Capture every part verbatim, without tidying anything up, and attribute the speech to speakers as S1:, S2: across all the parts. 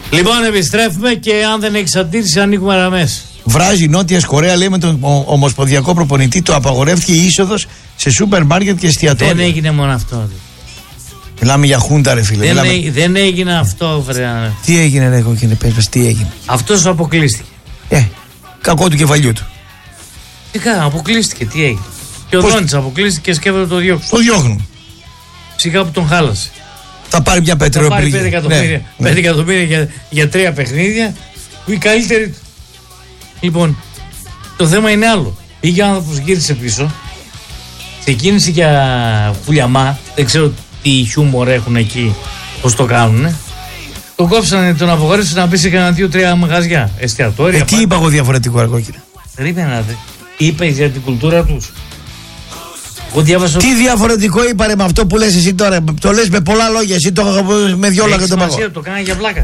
S1: Λοιπόν, επιστρέφουμε και αν δεν έχει αντίρρηση, ανοίγουμε γραμμές.
S2: Βράζει η Νότια Κορέα, λέει, με τον ομοσπονδιακό προπονητή, το απαγορεύτηκε η είσοδος σε σούπερ μάρκετ και εστιατόρια.
S1: Δεν έγινε μόνο αυτό.
S2: Μιλάμε για χούντα, ρε φίλε.
S1: Δεν,
S2: Μιλάμε...
S1: έ, δεν έγινε αυτό, βρε.
S2: Τι έγινε, ρε κόκκινε, πες, τι έγινε.
S1: Αυτός αποκλείστηκε.
S2: Ε, κακό του κεφαλιού του.
S1: Τι κάνα, αποκλείστηκε, τι έγινε. Και ο
S2: Πώς...
S1: Δόνης αποκλείστηκε και σκέφτεται το διώξουν.
S2: Το διώχνουν.
S1: Σιγά που τον χάλασε.
S2: Θα πάρει μια πετρεοπλήγια.
S1: Θα πάρει πέντε εκατομμύρια, ναι, ναι. πέντε εκατομμύρια για, για τρία παιχνίδια που η καλύτερη. Λοιπόν, το θέμα είναι άλλο. Πήγε ο άνθρωπος, γύρισε πίσω. Ξεκίνησε για πουλιαμά. Δεν ξέρω τι χιούμορ έχουν εκεί, πώς το κάνουνε. Τον κόψανε, τον απογόρευσε να μπει σε κανένα δύο-τρία μαγαζιά. Εστιατόρια.
S2: Ε, τι είπα εγώ διαφορετικό, αργόκυρα.
S1: Περίμενα, δε. Είπε για την κουλτούρα τους. Διάβασα...
S2: Τι διαφορετικό είπα με αυτό που λες εσύ τώρα. Το λες με πολλά λόγια. Εσύ το έχω με δυο λόγια το παγώ.
S1: Το κάνα για πλάκα.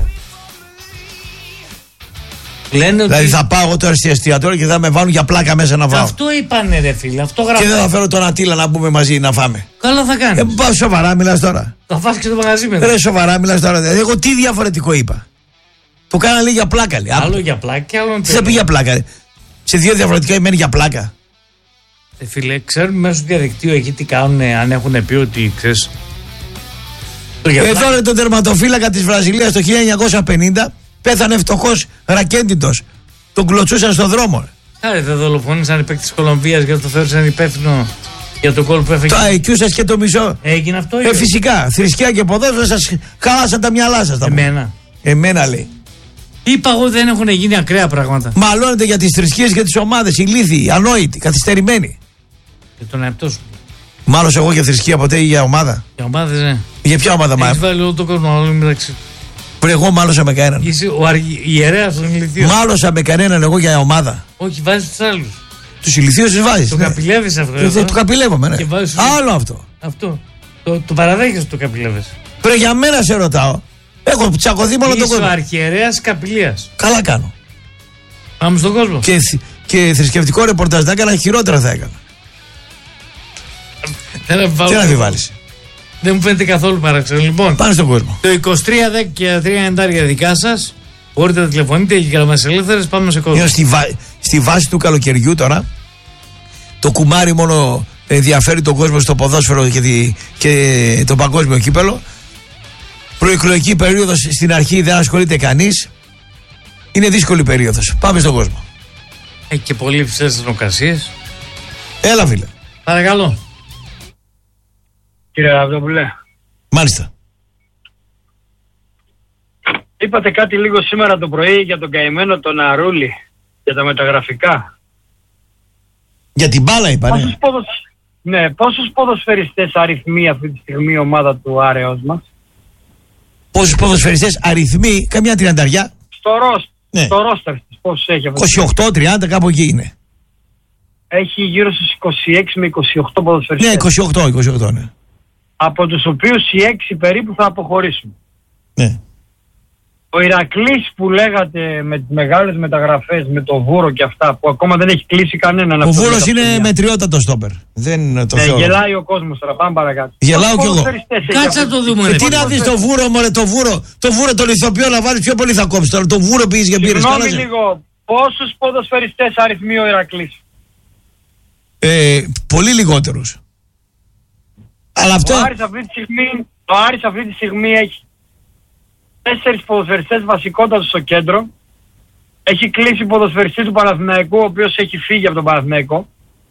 S1: Λένε
S2: δηλαδή
S1: ότι...
S2: θα πάω εγώ τώρα στο εστιατόριο και θα με βάλουν για πλάκα μέσα να φάω.
S1: Αυτό είπανε, ρε φίλε. Αυτό γράφω.
S2: Και δεν θα φέρω τον Ατήλα να μπούμε μαζί να φάμε.
S1: Καλά θα κάνεις.
S2: Ε, πάω σοβαρά μιλάς τώρα.
S1: Θα φας και το μαγαζί μετά.
S2: Ρε σοβαρά μιλάς τώρα. Δηλαδή, εγώ τι διαφορετικό είπα. Το κάνα λέει για πλάκα. Λέει.
S1: Άλλο για πλάκα και άλλο.
S2: Τι θα πει για πλάκα. Ρε. Σε δύο διαφορετικά ημένει για πλάκα.
S1: Ε, φίλε, ξέρουμε μέσω του διαδικτύου εκεί τι κάνουν, αν έχουν πει ότι ξέρεις.
S2: Εδώ είναι τον τερματοφύλακα της Βραζιλίας το χίλια εννιακόσια πενήντα. Πέθανε φτωχός ρακέντιτος. Τον κλωτσούσαν στον δρόμο.
S1: Άρα δεν δολοφόνησαν οι παίκτες της Κολομβίας γιατί το θεώρησαν υπεύθυνο για το κόλ που έφεγε.
S2: Το άι κιου σας και το μισό.
S1: Έγινε αυτό.
S2: Ε, φυσικά. Θρησκεία και ποδόσφαιρο σας χάλασαν τα μυαλά σας.
S1: Εμένα.
S2: Εμένα λέει.
S1: Είπα εγώ δεν έχουν γίνει ακραία πράγματα.
S2: Μαλώνετε για τις θρησκείες και τις ομάδες. Ηλίθιοι, ανόητοι, καθυστερημένοι.
S1: Για τον εαυτό σου.
S2: Μάλωσα εγώ για θρησκεία ποτέ ή για ομάδα.
S1: Για ομάδες, ναι.
S2: Για ποια ομάδα μάλλον.
S1: Έχεις βάλει όλο τον κόσμο άλλο μεταξύ.
S2: Πριν εγώ μάλωσα με κανέναν.
S1: Είσαι ο αργ... ιερέας των ηλικίων.
S2: Μάλωσα με κανέναν εγώ για ομάδα.
S1: Όχι, βάζεις τους άλλους.
S2: Τους ηλικίους τους βάζεις.
S1: Το
S2: ναι.
S1: καπηλεύεις αυτό.
S2: Το, το, το καπηλεύομαι, ναι.
S1: Βάζεις...
S2: Άλλο αυτό.
S1: Αυτό. Το, το παραδέχεσαι το καπηλεύεις.
S2: Πρέπει για μένα σε ρωτάω. Έχω τσακωθεί μόνο τον κόσμο.
S1: Είσαι ο αρχιερέας καπηλείας.
S2: Καλά κάνω.
S1: Πάμε στον κόσμο.
S2: Και, και θρησκευτικό ρεπορτάζ θα έκανα, χειρότερα θα έκανα. Τι να τη βάλεις.
S1: Δεν μου φαίνεται καθόλου παράξενο. Λοιπόν,
S2: πάνε στον κόσμο.
S1: Το είκοσι τρία δέκα και τρία εντάρια δικά σας. Μπορείτε να τηλεφωνείτε και γραμμές ελεύθερες. Πάμε σε κόσμο.
S2: Στη, βα... στη βάση του καλοκαιριού τώρα, το κουμάρι μόνο ενδιαφέρει τον κόσμο στο ποδόσφαιρο και, τη... και το παγκόσμιο κύπελο. Προεκλογική περίοδος στην αρχή δεν ασχολείται κανείς. Είναι δύσκολη περίοδος. Πάμε στον κόσμο.
S1: Έχει και πολύ ψεύτες θερμοκρασίες.
S2: Έλα, φίλε.
S1: Παρακαλώ.
S3: Κύριε Ραβδόπουλε.
S2: Μάλιστα.
S3: Είπατε κάτι λίγο σήμερα το πρωί για τον καημένο τον Αρούλη, για τα μεταγραφικά.
S2: Για την μπάλα είπα, ναι.
S3: Πόσους, ποδοσ... ναι, πόσους ποδοσφαιριστές αριθμεί αυτή τη στιγμή η ομάδα του Άρεος μας?
S2: Πόσους ποδοσφαιριστές αριθμεί, καμιά τριανταριά.
S3: Στο ρόστερ,
S2: ναι.
S3: Στο ρόστερ της, πόσους έχει αυτό?
S2: είκοσι οκτώ τριάντα κάπου εκεί είναι.
S3: Έχει γύρω στους είκοσι έξι με είκοσι οκτώ ποδοσφαιριστές.
S2: Ναι, είκοσι οκτώ, είκοσι οκτώ, ναι.
S3: Από τους οποίους οι έξι περίπου θα αποχωρήσουν.
S2: Ναι.
S3: Ο Ηρακλής που λέγατε με τις μεγάλες μεταγραφές, με το Βούρο και αυτά, που ακόμα δεν έχει κλείσει κανέναν.
S2: Ο Βούρος είναι μετριότατο στόπερ. Δεν το
S3: ναι,
S2: θεωρώ.
S3: γελάει ο κόσμος τώρα, πάμε παρακάτω.
S2: Γελάω κι εγώ.
S1: Κάτσε να το δούμε.
S2: Ε, τι να δεις το Βούρο, μωρέ, το Βούρο, το Βούρο τον ηθοποιό να βάλεις, πιο πολύ θα κόψεις τώρα. Το Βούρο πήγες και πήρες.
S3: Συγγνώμη λίγο, πόσους ποδοσφαιριστές αριθμεί ο Ηρακλής?
S2: Ε, πολύ λιγότερους. Αλλά αυτό...
S3: Ο Άρης αυτή τη στιγμή, ο Άρης αυτή τη στιγμή έχει τέσσερις ποδοσφαιριστές βασικότατους στο κέντρο. Έχει κλείσει ποδοσφαιριστή του Παναθηναϊκού, ο οποίος έχει φύγει από τον Παναθηναϊκό.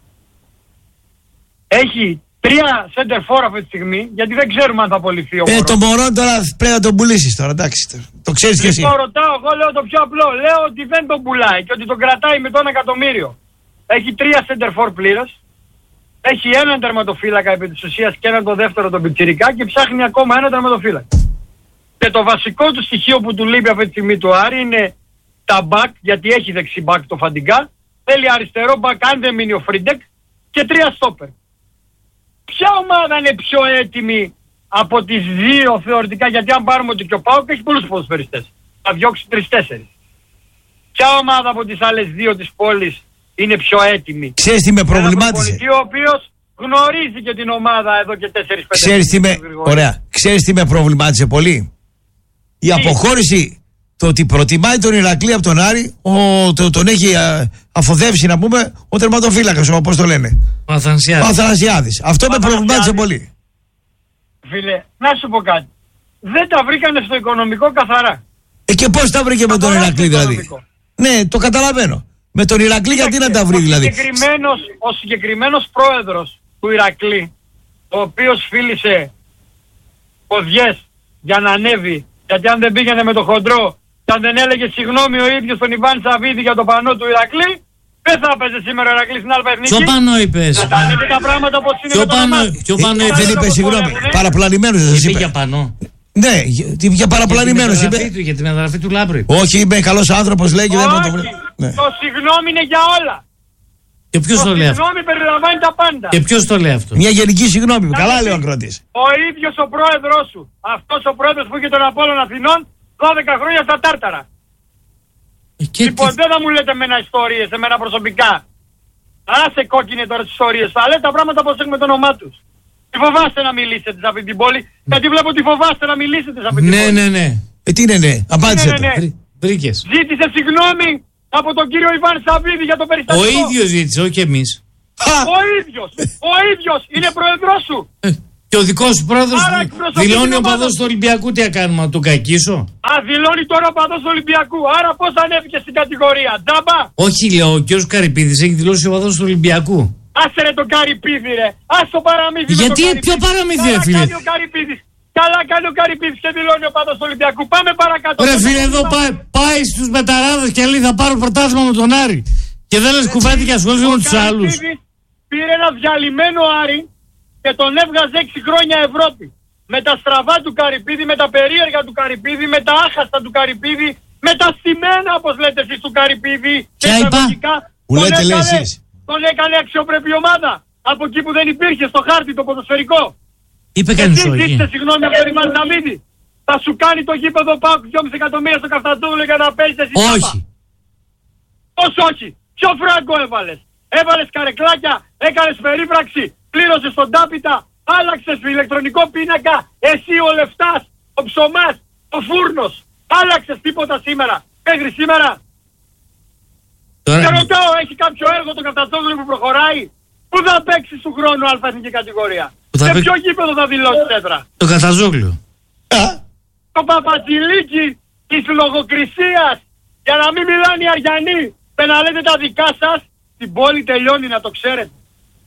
S3: Έχει τρία center for αυτή τη στιγμή, γιατί δεν ξέρουμε αν θα απολυθεί ο
S2: Ε,
S3: Μωρόν.
S2: το Μωρόν τώρα πρέπει να τον πουλήσεις τώρα, εντάξει. Το ξέρεις και εσύ.
S3: Λοιπόν, ρωτάω, εγώ λέω το πιο απλό. Λέω ότι δεν τον πουλάει και ότι τον κρατάει με το ένα εκατομμύριο. Έχει τρία center for πλήρες. Έχει έναν τερματοφύλακα επί της ουσίας και έναν το δεύτερο τον πιτσιρικά και ψάχνει ακόμα έναν τερματοφύλακα. Και το βασικό του στοιχείο που του λείπει αυτή τη στιγμή του Άρη είναι τα back, γιατί έχει δεξί back το Φαντιγκά. Θέλει αριστερό back αν δεν μείνει ο Φρίντεκ και τρία στόπερ. Ποια ομάδα είναι πιο έτοιμη από τις δύο θεωρητικά, γιατί αν πάρουμε ότι και ο ΠΑΟΚ έχει πολλούς ποδοσφαιριστές. Θα διώξει τρεις-τέσσερις. Ποια ομάδα από τις άλλες δύο της πόλης είναι πιο έτοιμη?
S2: Ξέρεις τι με προβλημάτισε?
S3: Ο οποίος γνωρίζει και την ομάδα εδώ και τέσσερις πέντε.
S2: Ξέρεις τι με... Ωραία. Ξέρεις τι με προβλημάτισε πολύ? Η αποχώρηση το ότι προτιμάει τον Ηρακλή από τον Άρη, ο, το, τον έχει α, αφοδεύσει να πούμε ο τερματοφύλακας, όπως το λένε.
S1: Ο Αθανασιάδης.
S2: Ο Αθανασιάδης. Αυτό με προβλημάτισε πολύ.
S3: Φίλε, να σου πω κάτι. Δεν τα βρήκανε στο οικονομικό καθαρά.
S2: Ε, και πώς τα βρήκε με τον Ηρακλή δηλαδή? Ναι, το καταλαβαίνω. Με τον Ηρακλή γιατί να τα βρει δηλαδή?
S3: Συγκεκριμένος, ο συγκεκριμένος πρόεδρος του Ηρακλή, ο οποίος φίλησε ποδιές για να ανέβει, γιατί αν δεν πήγαινε με το χοντρό και αν δεν έλεγε συγγνώμη ο ίδιος τον Ιβάν Σαββίδη για το πανό του Ηρακλή, δεν θα έπαιζε σήμερα ο Ηρακλής στην Αλφα Εθνική.
S1: Ποιο πανό είπες?
S3: Να τα ανέβει τα πράγματα όπως είναι.
S1: Ποιο πανό, ποιο πανό
S2: ε,
S1: είπες?
S2: δεν είπε συγγνώμη. Παραπλανημένος σας
S1: είπε.
S2: είπε.
S1: για πανό.
S2: Ναι, για, για παραπλανημένος είπε.
S1: Του, για τη μεταγραφή του Λάμπρη.
S2: Όχι, είμαι καλός άνθρωπος λέει και δεν θα το βρει.
S3: Ναι. Το συγγνώμη είναι για όλα.
S1: Και ποιος το, το λέει αυτό?
S3: Το συγγνώμη περιλαμβάνει τα πάντα.
S1: Και ποιος το λέει αυτό?
S2: Μια γενική συγγνώμη. Καλά λέει ο Ακρότης.
S3: Ο ίδιος ο πρόεδρος σου. Αυτός ο πρόεδρος που είχε τον Απόλλων Αθηνών δώδεκα χρόνια στα Τάρταρα.
S1: Και
S3: λοιπόν
S1: τι...
S3: δεν θα μου λέτε εμένα ιστορίες, εμένα προσωπικά. Άσε κόκκινε τώρα τις ιστορίες. Θα λέτε τα πράγματα όπως έχουμε το όνομά τους. Τι φοβάστε να μιλήσετε σε αυτή την πόλη? Γιατί βλέπω ότι φοβάστε να μιλήσετε σε αυτή την
S1: ναι,
S3: πόλη.
S1: Ναι, ναι, ναι.
S2: Ε, τι είναι, ναι. Απάντησε
S3: ναι, ναι, ναι.
S2: το.
S1: Βρήκες.
S3: Ζήτησε συγγνώμη από τον κύριο Ιβάν Σαββίδη για το περιστατικό.
S1: Ο ίδιος ζήτησε, όχι εμείς.
S3: Ο ίδιος, ο ίδιος είναι πρόεδρος σου.
S1: Ε, και ο δικός σου πρόεδρος δηλώνει ο
S3: ομάδα.
S1: παδός του Ολυμπιακού, τι έκανουμε, να τον κακίσω?
S3: Α, δηλώνει τώρα ο παδός του Ολυμπιακού. Άρα πώς ανέβηκε στην κατηγορία? Τζάμπα.
S1: Όχι, λέω, ο κ. Καρυπίδης έχει δηλώσει ο παδός του Ολυμπιακού.
S3: Άσε ρε τον Καρυπίδη ρε. Ας το παραμύθι.
S1: Γιατί, ποιο παραμύθι ρε φίλε?
S3: Καλά κάνει ο Καρυπίδης. Καλά κάνει ο Καρυπίδης και δηλώνει ο παδός του Ολυμπιακού. Πάμε παρακάτω.
S1: Ρε φίλε, εδώ πάει, πάει στους μεταράδες και λέει θα πάρω πρωτάθλημα με τον Άρη. Και δεν λες κουβέντα και ασχολείται με τους άλλους.
S3: Πήρε ένα διαλυμένο Άρη και τον έβγαζε έξι χρόνια Ευρώπη. Με τα στραβά του Καρυπίδη, με τα περίεργα του Καρυπίδη, με τα άχαστα του Καρυπίδη, με τα στημένα όπως λέτε εσείς του Καρυπίδη.
S1: Ποια είπα?
S2: Που λέτε λέει εσείς.
S3: Τον έκανε αξιοπρεπή ομάδα. Από εκεί που δεν υπήρχε στο χάρτη το ποδοσφαιρικό.
S1: Είπε κανείς
S3: όχι.
S1: όχι.
S3: Ζήτησε συγγνώμη από τον Ιβάν Σαββίδη. Θα σου κάνει το γήπεδο ΠΑΟΚ δυόμισι εκατομμύρια στο Καφτατζούλο για να παίζεις εσύ.
S1: Όχι.
S3: Πώς όχι? Ποιο φράγκο έβαλες? Έβαλες καρεκλάκια, έκανες περίφραξη, πλήρωσες τον τάπητα, άλλαξες ηλεκτρονικό πίνακα, εσύ ο Λεφτάς, ο Ψωμάς, ο Φούρνος. Άλλαξες τίποτα σήμερα, μέχρι σήμερα?
S1: Τώρα...
S3: Και ρωτάω, έχει κάποιο έργο το Καφτατζόγλου που προχωράει? Πού θα παίξει του χρόνου αλφα εθνική κατηγορία? Σε παί... ποιο γήπεδο θα δηλώσει έδρα?
S1: Το Καφτατζόγλου.
S3: Το Παπατζηλίκι της λογοκρισίας, για να μην μιλάνε οι Αριανοί, και να λέτε τα δικά σας, την πόλη τελειώνει, να το ξέρετε.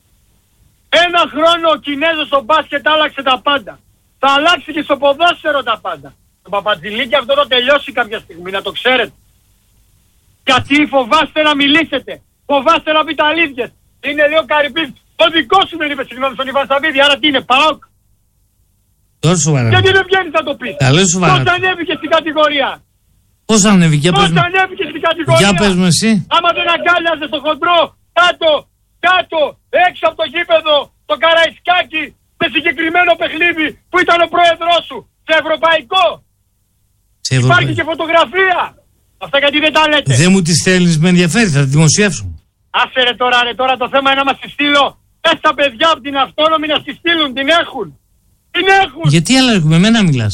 S3: Ένα χρόνο ο Κινέζος στο μπάσκετ άλλαξε τα πάντα. Θα αλλάξει και στο ποδόσφαιρο τα πάντα. Το Παπατζηλίκι αυτό θα τελειώσει κάποια στιγμή, να το ξέρετε. Γιατί φοβάστε να μιλήσετε, φοβάστε να πείτε αλήθειες. Είναι λέει ο Καρυπίδης, ο δικός σου δεν είπε συγγνώμη στον Ιβάν Σαββίδη, άρα τι είναι, ΠΑΟΚ?
S1: Τώρα σοβαρά.
S3: Γιατί δεν βγαίνεις να το πεις? Πώς ανέβηκε στην κατηγορία?
S1: Πώς ανέβηκε?
S3: Πώς ανέβηκε στην κατηγορία?
S1: Για πες μου εσύ.
S3: Άμα δεν αγκάλιαζε στο χοντρό, κάτω, κάτω, έξω από το γήπεδο, το Καραϊσκάκι, με συγκεκριμένο παιχνίδι που ήταν ο πρόεδρός σου, σε ευρωπαϊκό.
S1: Σε ευρωπαϊκό.
S3: Υπάρχει και φωτογραφία. Αυτά γιατί δεν τα λέτε.
S1: Δεν μου τις στέλνεις, με ενδιαφέρει, θα τη δημοσιεύσω.
S3: Άσε ρε τώρα, ρε τώρα το θέμα είναι να μας τη στείλω. Πες τα παιδιά από την αυτόνομη να τη στείλουν, την έχουν. Την έχουν.
S1: Γιατί άλλα έχουμε, εμένα μιλάς?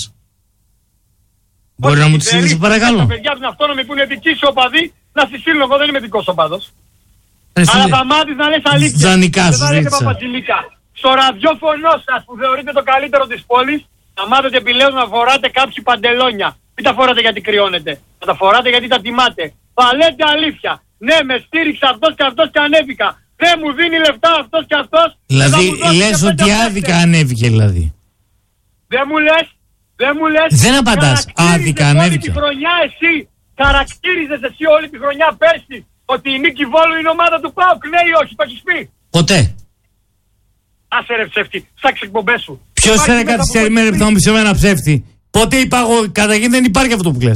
S1: Μπορεί να μου τη στείλεις, παρακαλώ.
S3: Τα παιδιά από την αυτόνομη που είναι δικοί σου οπαδοί να τη στείλουν, εγώ δεν είμαι δικός οπαδός. Αλλά θα μάθεις να λες αλήθεια.
S1: Τζανικά σου ζήτησα.
S3: Στο ραδιόφωνο σας που θεωρείτε το καλύτερο της πόλης, να μάθετε επιλέγουν να φοράτε κάποιοι παντελόνια. Μην τα φοράτε γιατί κρυώνετε. Θα τα φοράτε γιατί τα τιμάτε. Θα λέτε αλήθεια. Ναι, με στήριξε αυτός και αυτός και ανέβηκα. Ναι, μου δίνει λεφτά αυτός και αυτός.
S1: Δηλαδή λες ότι άδικα ανέβηκε δηλαδή.
S3: Δεν μου λες, δεν μου λες.
S1: Δεν απαντάς, άδικα ανέβηκε.
S3: Όλη τη χρονιά εσύ, χαρακτήριζες εσύ όλη τη χρονιά πέρσι ότι η Νίκη Βόλου είναι ομάδα του ΠΑΟΚ, ναι ή όχι, το έχεις πει?
S1: Ποτέ.
S3: Άσε ρε ψεύτη, ψάξε εκπομπές σου.
S1: Ποιος είναι καθυστερημένο που θα μου πει σε μένα ψεύτη? Πότε είπα εγώ, καταρχήν δεν υπάρχει αυτό που κλαις.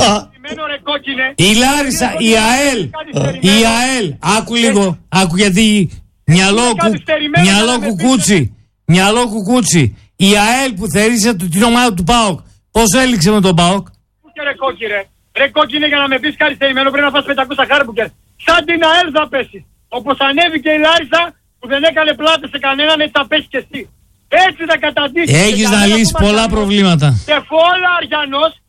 S1: Η Λάρισα, η ΑΕΛ, η ΑΕΛ, άκου λίγο, άκου γιατί μυαλό, κου, μυαλό κουκούτσι, μυαλό κουκούτσι. Η ΑΕΛ που θερήσε την ομάδα του ΠΑΟΚ, πόσο έληξε με τον ΠΑΟΚ?
S3: Ρε κόκκινε, ρε κόκκινε για να με πεις καθυστερημένο πρέπει να φας πεντακόσια χάρμπουκερ. Σαν την ΑΕΛ θα πέσεις. Όπως ανέβηκε η Λάρισα που δεν έκανε πλάτες σε κανέναν, έτσι θα πέσεις και εσύ. Έτσι θα καταντήσεις.
S1: Έχεις να λύσεις πολλά προβλήματα.
S3: Και φόλα Αριανός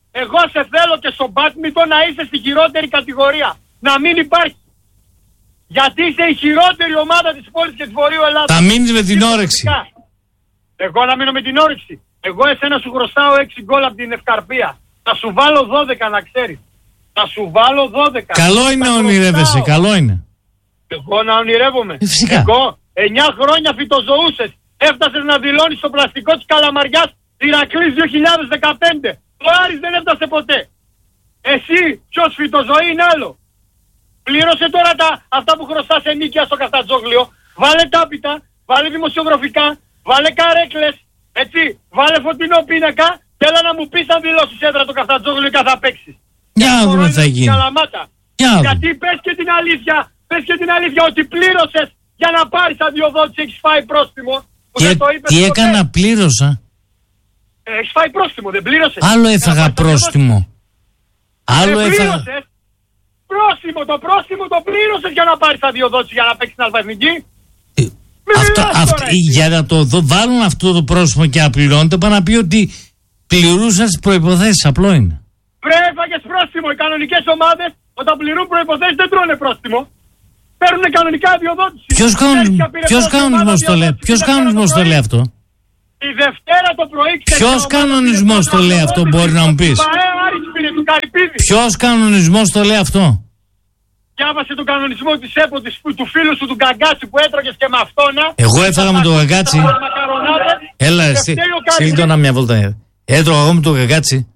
S3: Εγώ σε θέλω και στο μπάτμιντον να είσαι στη χειρότερη κατηγορία. Να μην υπάρχει. Γιατί είσαι η χειρότερη ομάδα της πόλης και της Βορείου Ελλάδας.
S1: Θα μείνεις με την όρεξη.
S3: Εγώ να μείνω με την όρεξη. Εγώ εσένα σου χρωστάω έξι γκολ από την Ευκαρπία. Θα σου βάλω δώδεκα να ξέρεις. Θα σου βάλω δώδεκα.
S1: Καλό είναι να ονειρεύεσαι, καλό είναι.
S3: Εγώ να ονειρεύομαι.
S1: Ε, φυσικά.
S3: Εγώ εννιά χρόνια φυτοζωούσες. Έφτασες να δηλώνεις στο πλαστικό της Καλαμαριάς Ηρακλής δύο χιλιάδες δεκαπέντε. Ο Άρης δεν έφτασε ποτέ. Εσύ ποιος φυτοζωή είναι άλλο. Πλήρωσε τώρα τα, αυτά που χρωστάς ενίκεια στο Καφτατζόγλιο. Βάλε τάπητα, βάλε δημοσιογραφικά, βάλε καρέκλες, έτσι, βάλε φωτεινό πίνακα και έλα να μου πεις αν δηλώσεις έδρα το Καφτατζόγλιο και θα παίξεις.
S1: Για να δούμε τι θα γίνει.
S3: Γιατί πες και την αλήθεια, πες και την αλήθεια ότι πλήρωσες για να πάρεις αδειοδότηση, έχεις φάει πρόστιμο.
S1: Και, το τι έκανα, πλήρωσα.
S3: Ε, έχεις φάει πρόστιμο, δεν πλήρωσες.
S1: Άλλο έφαγα πρόστιμο. Άλλο έφαγα.
S3: Πρόστιμο, το πρόστιμο το πλήρωσες για να πάρεις αδειοδότηση για να παίξεις την αλφα-εθνική.
S1: Ε, αυτό, αυτό, για να το δω, βάλουν αυτό το πρόστιμο και να πληρώνεται, πάνε να πει ότι πληρούσαν τις προϋποθέσεις, απλό είναι.
S3: Βρε, έφαγες πρόστιμο. Οι κανονικές ομάδες όταν πληρούν προϋποθέσεις δεν τρώνε πρόστιμο. Παίρνουν κανονικά αδειοδότηση.
S1: Ποιος κανονισμός το λέει, ποιος κανονισμός το λέει αυτό.
S3: Η Δευτέρα το πρωί ξέρετε.
S1: Ποιος κανονισμός το λέει αυτό, μπορεί να μου πεις. Ποιος κανονισμός το λέει αυτό.
S3: Διάβασε τον κανονισμό της ΕΠΟ του φίλου σου του Γκαγκάτσι που έτρωγες και με αυτόνα.
S1: Εγώ έφαγα με τον Γκαγκάτσι. Έλα εσύ, σύντονα μια βόλτα. Έτρωγα εγώ με τον Γκαγκάτσι.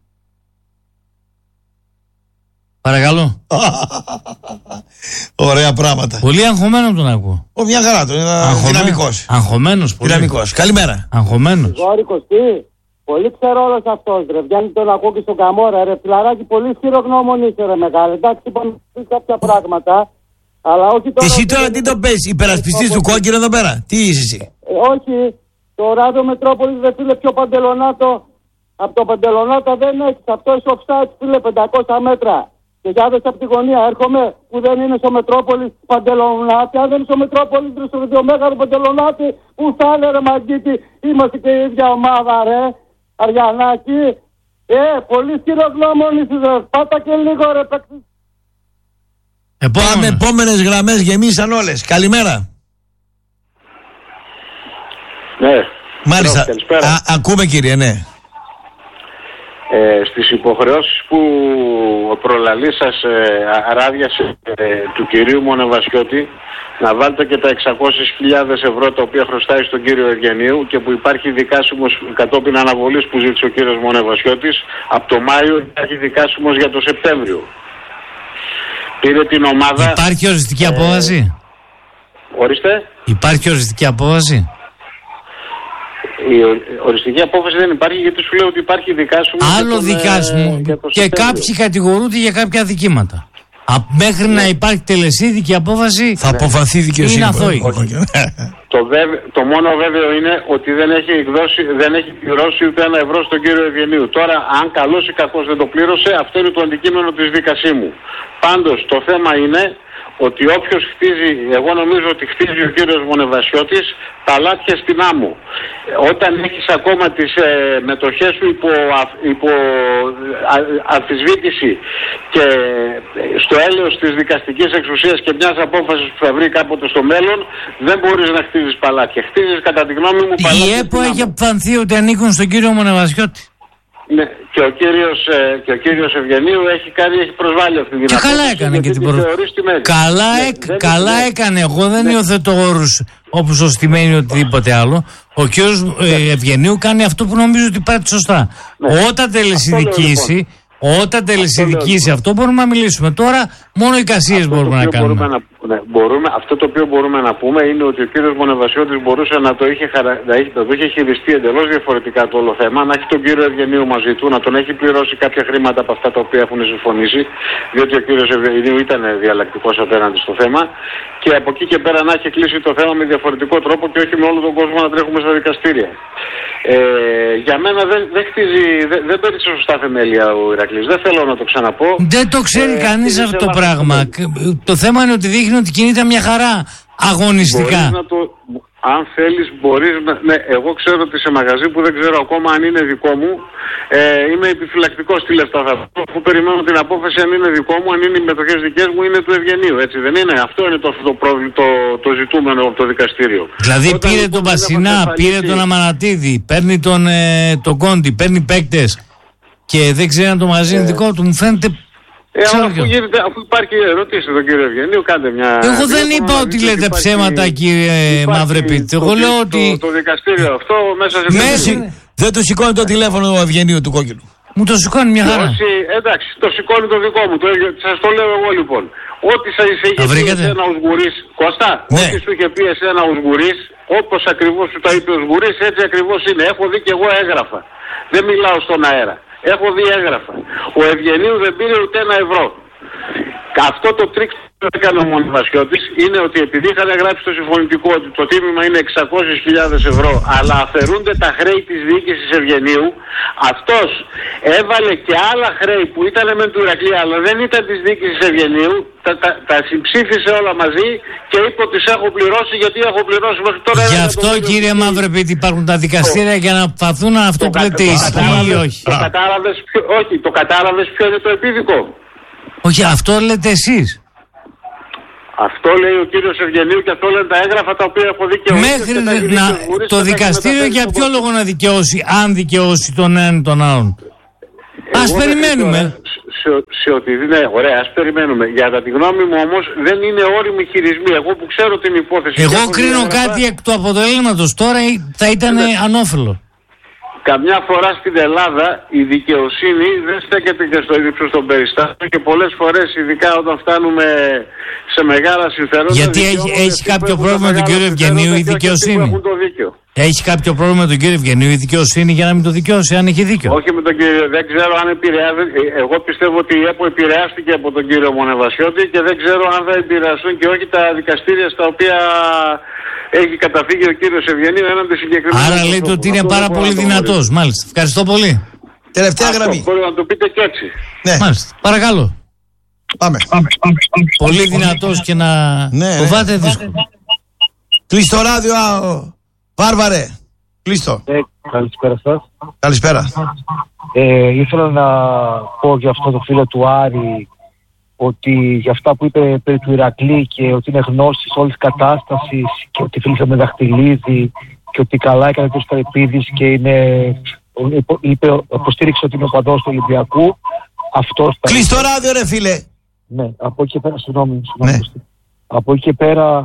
S1: Παρακαλώ.
S2: Ωραία πράγματα.
S1: Πολύ αγχωμένο τον ακούω.
S2: Ο, μια χαρά του. Δυναμικός.
S1: Αγχωμένος πολύ.
S2: Δυναμικός. Καλημέρα.
S1: Αγχωμένος.
S4: Γόρικος τι. Πολύ ξερόλος αυτός ρε. Βγαίνει τον ακούω και στον Καμόρα ρε. Φιλαράκι πολύ χειρογνώμων είσαι ρε μεγάλη. Εντάξει είπαμε κάποια πράγματα. Αλλά όχι τώρα.
S2: Εσύ τώρα τι το πες, υπερασπιστής του κόκκινου εδώ πέρα. Τι είσαι εσύ.
S4: Ε, όχι. Το Ράδο Μετρόπολης δεν φίλε πιο παντελονάτο. Από το παντελονάτο δεν έχεις. Αυτό είσαι offside φίλε πεντακόσια μέτρα. Και γιάδες από τη γωνία έρχομαι που δεν είναι στο Μετρόπολη Παντελονάτη. Αν δεν είναι στο Μετρόπολη στο Βιομέγαρο Παντελονάτη, που θα είναι ρε Μαγκίτη, είμαστε και η ίδια ομάδα ρε. Αριανάκη. Ε, πολύ χειρογνώμων είσαι ρε. Πάτα και λίγο ρε παίξεις.
S2: Πάμε, επόμενες γραμμές γεμίσαν όλες. Καλημέρα.
S5: Ναι.
S2: Μάλιστα. Α, ακούμε κύριε, ναι.
S5: Ε, στις υποχρεώσεις που ο προλαλής σας ε, αράδιασε ε, του κυρίου Μονεβασιώτη να βάλετε και τα εξακόσιες χιλιάδες ευρώ τα οποία χρωστάει στον κύριο Ευγενίου και που υπάρχει δικάσιμος κατόπιν αναβολής που ζήτησε ο κύριος Μονεβασιώτης από το Μάιο, υπάρχει δικάσιμος για το Σεπτέμβριο. Πήρε την ομάδα...
S1: Υπάρχει οριστική ε, απόβαση.
S5: Ορίστε.
S1: Υπάρχει οριστική απόβαση.
S5: Η οριστική απόφαση δεν υπάρχει γιατί σου λέω ότι υπάρχει δικάσιμο.
S1: Άλλο δικάσιμο. Και κάποιοι κατηγορούνται για κάποια αδικήματα. Α, μέχρι ναι. να υπάρχει τελεσίδικη απόφαση
S2: θα ναι. αποφανθεί δικαιοσύνη.
S1: Είναι αθώη.
S5: το, το μόνο βέβαιο είναι ότι δεν έχει εκδώσει, δεν έχει πληρώσει ούτε ένα ευρώ στον κύριο Ευγενίου. Τώρα, αν καλώς ή κακώς δεν το πλήρωσε, αυτό είναι το αντικείμενο της δικασίμου. Πάντως, το θέμα είναι ότι όποιος χτίζει, εγώ νομίζω ότι χτίζει ο κύριος Μονεβασιώτης παλάτια στην άμμο. Όταν έχεις ακόμα τις ε, μετοχές σου υπό, υπό α, αμφισβήτηση και στο έλεος της δικαστικής εξουσίας και μιας απόφασης που θα βρει κάποτε στο μέλλον, δεν μπορείς να χτίζεις παλάτια. Χτίζεις κατά τη γνώμη μου παλάτια.
S1: Η ΕΠΟ έχει αποφανθεί ότι ανήκουν στον κύριο Μονεβασιώτη.
S5: Ναι, και ο κύριος, ε, και ο κύριος Ευγενίου έχει, κάνει, έχει προσβάλει αυτή την
S1: απόφαση. Και καλά έκανε και την προσβάλει. Καλά, εκ, καλά έκανε. Εγώ δεν ναι. υιοθετώ όρους όπως ο στημένη οτιδήποτε άλλο. Ο κύριος ε, Ευγενίου κάνει αυτό που νομίζω ότι πάει σωστά. Ναι. Όταν τελεσιδικήσει, όταν τελεσιδικήσει αυτό μπορούμε να μιλήσουμε. Τώρα μόνο εικασίες μπορούμε να κάνουμε.
S5: Μπορούμε να, ναι, μπορούμε, αυτό το οποίο μπορούμε να πούμε είναι ότι ο κύριος Μονεβασιώτης μπορούσε να το είχε, χαρα, να είχε, να το είχε χειριστεί εντελώς διαφορετικά το όλο θέμα, να έχει τον κύριο Ευγενίου μαζί του, να τον έχει πληρώσει κάποια χρήματα από αυτά τα οποία έχουν συμφωνήσει, διότι ο κύριος Ευγενίου ήταν διαλλακτικός απέναντι στο θέμα και από εκεί και πέρα να έχει κλείσει το θέμα με διαφορετικό τρόπο και όχι με όλο τον κόσμο να τρέχουμε στα δικαστήρια. Ε, για μένα δεν, δεν χτίζει, δεν, δεν παίρνει σωστά θεμέλια ο Ηρακλής. Δεν θέλω να το ξαναπώ.
S1: Δεν το ξέρει ε, κανείς αυτό το πράγμα. Το θέμα είναι ότι δείχνει ότι κινείται μια χαρά αγωνιστικά.
S5: Μπορείς να το, αν θέλεις μπορείς να... Ναι, εγώ ξέρω ότι σε μαγαζί που δεν ξέρω ακόμα αν είναι δικό μου, ε, είμαι επιφυλακτικός στη λεφτά θα πω, αφού περιμένω την απόφαση αν είναι δικό μου, αν είναι οι μετοχές δικές μου, είναι του Ευγενίου, έτσι δεν είναι? Αυτό είναι το, το, το, το, το ζητούμενο από το δικαστήριο.
S1: Δηλαδή
S5: Όταν
S1: πήρε τον Πασινά, πήρε τον Αμανατίδη, παίρνει τον, ε, τον Κόντι, παίρνει παίκτες και δεν ξέρει αν το μαζί είναι δικό του, μου φαίνεται...
S5: Ε, αφού, γίνεται, αφού υπάρχει ερώτηση τον κύριο Ευγενίου, κάντε μια...
S1: Εγώ δεν είπα ότι λέτε υπάρχει, ψέματα, κύριε Μαυρεπίτη. Εγώ λέω ότι...
S5: Το, το δικαστήριο αυτό μέσα σε...
S2: Μέση, δεν του σηκώνει το τηλέφωνο του Ευγενίου του κόκκινου.
S1: Μου το σηκώνει μια χαρά.
S5: Όσοι, εντάξει, το σηκώνει το δικό μου. Το, σας το λέω εγώ λοιπόν. Ό,τι σε είχε πει εσένα ο Σγουρής, Κώστα,
S2: ναι.
S5: ό,τι σου είχε πει εσένα ο Σγουρής, όπως ακριβώς σου τα είπε ο Σγουρής, έτσι ακριβώς είναι. Έχω δει και εγώ έγραφα. Δεν μιλάω στον αέρα. Έχω δει έγραφα. Ο Ευγενίου δεν πήρε ούτε ένα ευρώ. Αυτό το τρίκ που έκανε ο Μονιβασιώτης είναι ότι επειδή είχαν γράψει στο συμφωνητικό ότι το τίμημα είναι εξακόσιες χιλιάδες ευρώ, αλλά αφαιρούνται τα χρέη της διοίκησης Ευγενίου, αυτός έβαλε και άλλα χρέη που ήταν με του Ηρακλή, αλλά δεν ήταν της διοίκησης Ευγενίου, τα, τα, τα συμψήφισε όλα μαζί και είπε ότι σε έχω πληρώσει γιατί έχω πληρώσει μέχρι τώρα.
S1: Γι' αυτό κύριε Μαυρεπίτη υπάρχουν τα δικαστήρια για να παθούν αυτό που λέτε ισχύει ή όχι.
S5: Το κατάλαβες, όχι, το κατάλαβες ποιο είναι το επίδικο?
S1: Όχι, αυτό λέτε εσείς.
S5: Αυτό λέει ο κύριος Ευγενίου και αυτό λένε τα έγγραφα τα οποία έχω δικαιώσει.
S1: Μέχρι να, το δικαστήριο για ποιο λόγο να δικαιώσει, αν δικαιώσει τον έναν τον άλλον? Ας περιμένουμε.
S5: Σε, σε ότι, ναι, ωραία, ας περιμένουμε. Για τη γνώμη μου όμως δεν είναι όριμοι χειρισμοί. Εγώ που ξέρω την υπόθεση.
S1: Εγώ κρίνω κάτι εκ του αποτελέσματος. Τώρα θα ήταν ανώφελο.
S5: Καμιά φορά στην Ελλάδα η δικαιοσύνη δεν στέκεται και στο ύψος των περιστάσεων και πολλές φορές, ειδικά όταν φτάνουμε σε μεγάλα συμφέροντα...
S1: Γιατί έχει, έχει κάποιο πρόβλημα με τον κύριο Ευγενίου η δικαιοσύνη? Έχει κάποιο πρόβλημα με τον κύριο Ευγενίου η δικαιοσύνη για να μην το δικαιώσει, αν έχει δίκιο?
S5: Όχι με τον κύριο, δεν ξέρω αν επηρεάζει. Εγώ πιστεύω ότι η ΕΠΟ επηρεάστηκε από τον κύριο Μονεβασιώτη και δεν ξέρω αν θα επηρεαστούν και όχι τα δικαστήρια στα οποία έχει καταφύγει ο κύριος Ευγενίου έναντι συγκεκριμένου.
S1: Άρα λέτε ότι είναι πάρα πολύ δυνατός. Μάλιστα. Ευχαριστώ πολύ.
S2: Τελευταία αυτό, γραμμή.
S5: Μπορεί να το πείτε και έτσι.
S2: Ναι.
S1: Μάλιστα. Παρακαλώ.
S2: Πάμε. πάμε, πάμε, πάμε.
S1: Πολύ δυνατός και να
S2: ναι,
S1: φοβάται
S2: ναι.
S1: δύσκολο.
S2: Κλείς το ράδιο, Βάρβαρε. Κλείς το.
S6: Ε, καλησπέρα σας.
S2: Καλησπέρα.
S6: Ε, ήθελα να πω για αυτό το φίλο του Άρη ότι για αυτά που είπε περί του Ηρακλή και ότι είναι γνώστης όλης της κατάστασης και ότι φίλησε με Δαχτυλίδη και ότι καλά έκανε το Στρεπίδης και είναι, είπε, υποστήριξε ότι είναι ο παδός του Ολυμπιακού. Αυτός
S2: Κλείς το ράδιο ρε φίλε.
S6: Ναι, από εκεί και πέρα, συγγνώμη,
S2: ναι.
S6: από εκεί και πέρα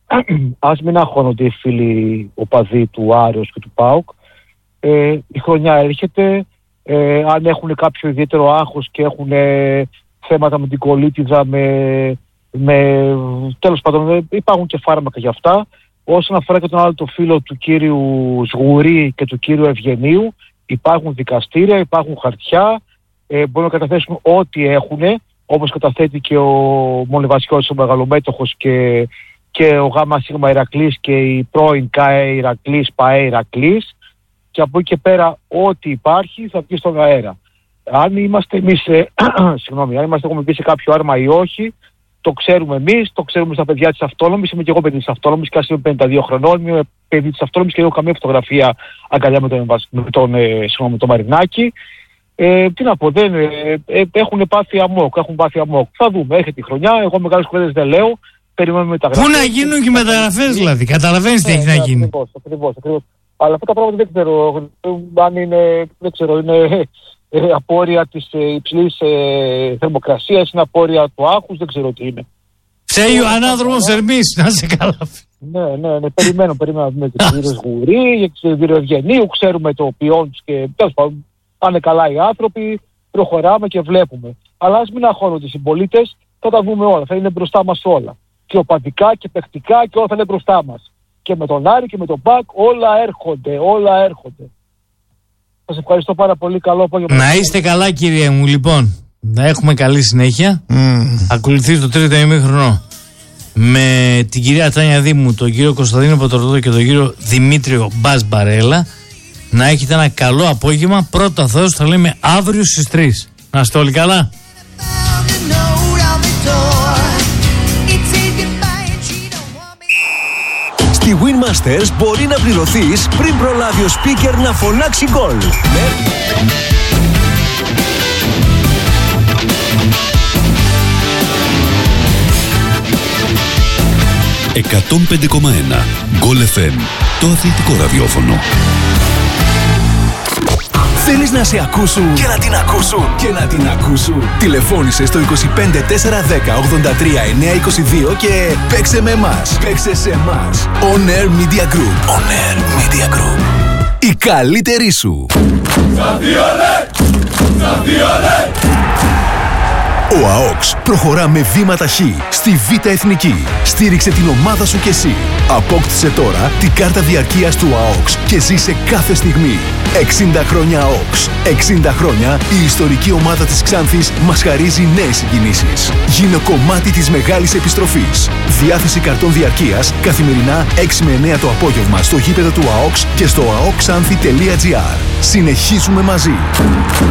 S6: ας μην αγχώνονται οι φίλοι οπαδοί του Άρεος και του ΠΑΟΚ. Ε, η χρονιά έρχεται, ε, αν έχουν κάποιο ιδιαίτερο άγχος και έχουν ε, θέματα με την κολίτιδα, με, με, τέλος πάντων υπάρχουν και φάρμακα για αυτά. Όσον αφορά και τον άλλο το φίλο του κύριου Σγουρή και του κύριου Ευγενίου, υπάρχουν δικαστήρια, υπάρχουν χαρτιά, ε, μπορούν να καταθέσουν ό,τι έχουν, όπως καταθέτει και ο Μονιβασιώτης, ο μεγαλομέτωχος και, και ο Γάμα Σίγμα Ηρακλής και η πρώην ΚΑΕ Ηρακλής, ΠΑΕ Ηρακλής, και από εκεί και πέρα ό,τι υπάρχει θα βγει στον αέρα. Αν είμαστε εμείς, ε, συγγνώμη, αν είμαστε έχουμε πει σε κάποιο άρμα ή όχι, το ξέρουμε εμείς, το ξέρουμε στα παιδιά της Αυτόνομης. Είμαι και εγώ παιδί της Αυτόνομης και ας είμαι πενήντα δύο χρονών, είμαι παιδί της Αυτόνομης και έχω καμία φωτογραφία αγκαλιά με τον, με τον, ε, συγγνώμη, με τον Μαρινάκη. Ε, τι να πω, δεν, ε, ε, έχουν πάθει αμόκ, έχουν πάθει αμόκ. Θα δούμε, έρχεται η χρονιά, εγώ μεγάλες κουβέντες δεν λέω, περιμένουμε μεταγραφές.
S1: Πού να γίνουν και μεταγραφές δηλαδή, καταλαβαίνεις τι έχει να γίνει.
S6: Ακριβώς, ακριβώς, ακριβώς. Αλλά αυτά τα πράγματα δεν ξέρω αν είναι, δεν ξέρω, είναι ε, απόρρια της ε, υψηλής ε, θερμοκρασίας, είναι απόρρια του άγχους, δεν ξέρω τι είναι.
S1: Φταίει ο ανάδρομος Ερμής, να σε καλά.
S6: Ναι, ναι, ναι, περιμένω, περιμένω με τον κύριο Σγουρή, για τον κύριο Ευγενίου, ξέρουμε το ποιόν τους και τέλος πάντων, πάνε καλά οι άνθρωποι, προχωράμε και βλέπουμε. Αλλά ας μην αγχώνονται οι συμπολίτες, θα τα δούμε όλα, θα είναι μπροστά μας όλα. Και οπαδικά και παιχτικά και όλα θα είναι μπροστά μας. Και με τον Άρη και με τον Μπακ όλα έρχονται, όλα έρχονται. Σας ευχαριστώ πάρα πολύ, καλό απόγευμα.
S1: Να είστε καλά κύριε μου, λοιπόν. Να έχουμε καλή συνέχεια. Mm. Ακολουθεί το τρίτο ημίχρονο με την κυρία Τάνια Δήμου, τον κύριο Κωνσταντίνο Πατροδό και τον κύριο Δημήτριο Μπας Μπαρέλα. Να έχετε ένα καλό απόγευμα. Πρώτα Θεός θα λέμε αύριο στις τρεις. Να είστε όλοι καλά.
S7: Στη Win Masters μπορεί να πληρωθείς πριν προλάβει ο speaker να φωνάξει γκολ.
S8: εκατόν πέντε κόμμα ένα Γκολ εφ εμ, το αθλητικό ραδιόφωνο.
S7: Θέλεις να σε ακούσουν και να την ακούσουν και να την ακούσουν. Τηλεφώνησε στο είκοσι πέντε τέσσερα δέκα ογδόντα τρία εννιακόσια είκοσι δύο και παίξε με εμάς. Παίξε σε εμάς. On Air Media Group. On Air Media Group. Η καλύτερη σου. Ο ΑΟΚΣ προχωρά με βήματα χ στη Β' Εθνική. Στήριξε την ομάδα σου κι εσύ. Απόκτησε τώρα την κάρτα διαρκείας του ΑΟΚΣ και ζήσε κάθε στιγμή. εξήντα χρόνια ΑΟΚΣ. εξήντα χρόνια η ιστορική ομάδα της Ξάνθης μας χαρίζει νέες συγκινήσεις. Γίνε κομμάτι της μεγάλης επιστροφής. Διάθεση καρτών διαρκείας καθημερινά έξι με εννέα το απόγευμα στο γήπεδο του ΑΟΚΣ και στο αοκσάνθη τελεία τζι άρ. Συνεχίζουμε μαζί.